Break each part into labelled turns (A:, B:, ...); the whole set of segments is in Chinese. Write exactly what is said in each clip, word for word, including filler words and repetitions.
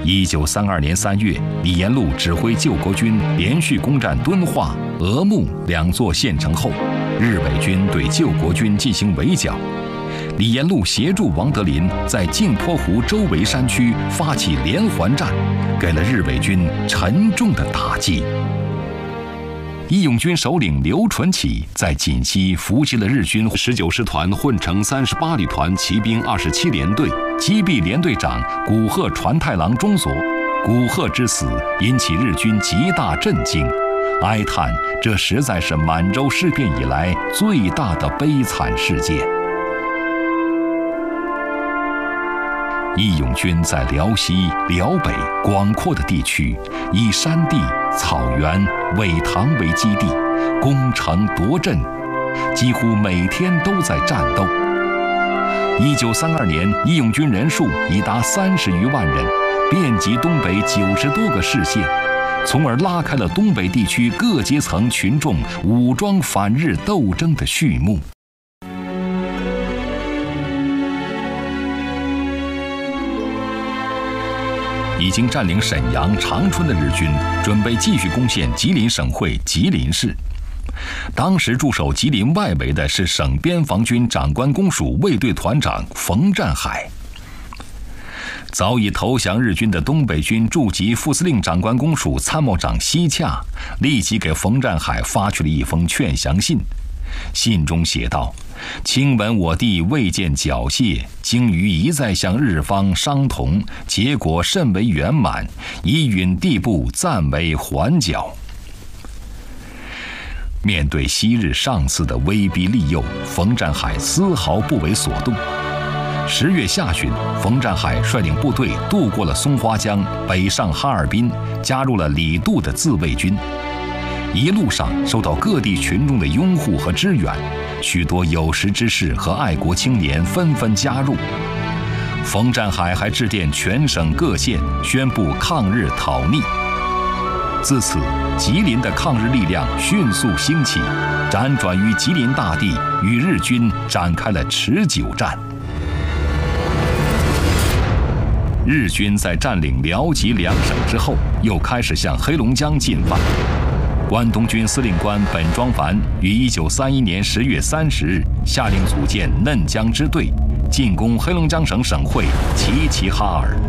A: 一九三二年三月，李延禄指挥救国军连续攻占敦化、峨木两座县城后，日伪军对救国军进行围剿。李延禄协助王德林在镜泊湖周围山区发起连环战，给了日伪军沉重的打击。义勇军首领刘纯起在锦西伏击了日军十九师团混成三十八旅团骑兵二十七联队，击毙连队长古贺传太郎中佐。古贺之死引起日军极大震惊，哀叹这实在是满洲事变以来最大的悲惨事件。义勇军在辽西、辽北广阔的地区，以山地、草原、苇塘为基地，攻城夺镇，几乎每天都在战斗。一九三二年，义勇军人数已达三十余万人，遍及东北九十多个市县，从而拉开了东北地区各阶层群众武装反日斗争的序幕。已经占领沈阳、长春的日军准备继续攻陷吉林省会吉林市。当时驻守吉林外围的是省边防军长官公署卫队团长冯占海。早已投降日军的东北军驻吉副司令长官公署参谋长西洽立即给冯占海发去了一封劝降信。信中写道：亲闻我弟未见缴械，经于一再向日方商同，结果甚为圆满，已允地部暂为缓缴。面对昔日上司的威逼利诱，冯占海丝毫不为所动。十月下旬，冯占海率领部队渡过了松花江，北上哈尔滨，加入了李杜的自卫军。一路上受到各地群众的拥护和支援，许多有识之士和爱国青年纷纷加入。冯占海还致电全省各县，宣布抗日讨逆。自此，吉林的抗日力量迅速兴起，辗转于吉林大地，与日军展开了持久战。日军在占领辽吉两省之后，又开始向黑龙江进犯。关东军司令官本庄繁于一九三一年十月三十日下令组建嫩江支队，进攻黑龙江省省会齐齐哈尔。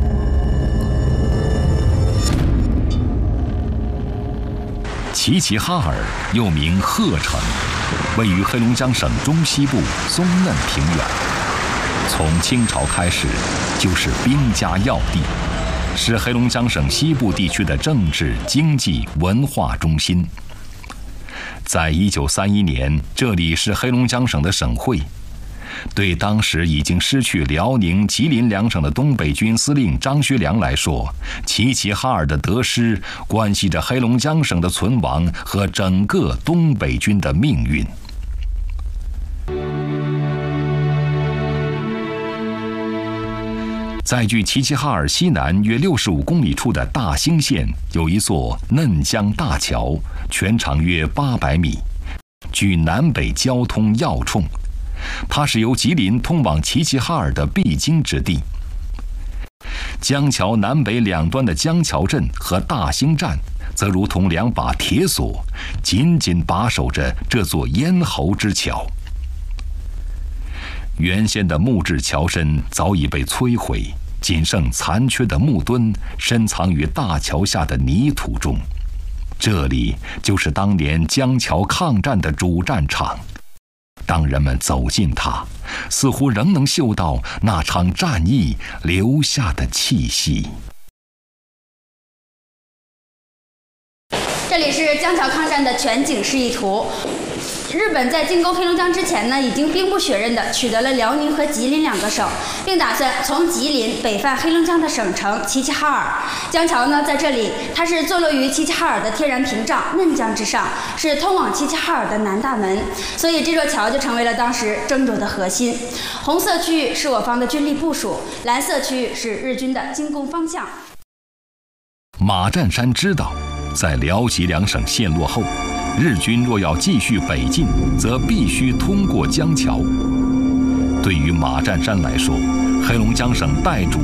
A: 齐齐哈尔又名鹤城，位于黑龙江省中西部松嫩平原，从清朝开始就是兵家要地，是黑龙江省西部地区的政治、经济、文化中心。在一九三一年，这里是黑龙江省的省会。对当时已经失去辽宁、吉林两省的东北军司令张学良来说，齐齐哈尔的得失关系着黑龙江省的存亡和整个东北军的命运。在距齐齐哈尔西南约六十五公里处的大兴县，有一座嫩江大桥，全长约八百米，居南北交通要冲。它是由吉林通往齐齐哈尔的必经之地。江桥南北两端的江桥镇和大兴站，则如同两把铁锁，紧紧把守着这座咽喉之桥。原先的木质桥身早已被摧毁，仅剩残缺的木墩深藏于大桥下的泥土中。这里就是当年江桥抗战的主战场。当人们走进它，似乎仍能嗅到那场战役留下的气息。
B: 这里是江桥抗战的全景示意图。日本在进攻黑龙江之前呢，已经兵不血刃地取得了辽宁和吉林两个省，并打算从吉林北犯黑龙江的省城齐齐哈尔。江桥呢，在这里，它是坐落于齐齐哈尔的天然屏障嫩江之上，是通往齐齐哈尔的南大门，所以这座桥就成为了当时争夺的核心。红色区域是我方的军力部署，蓝色区域是日军的进攻方向。
A: 马占山知道，在辽吉两省陷落后，日军若要继续北进，则必须通过江桥。对于马占山来说，黑龙江省代主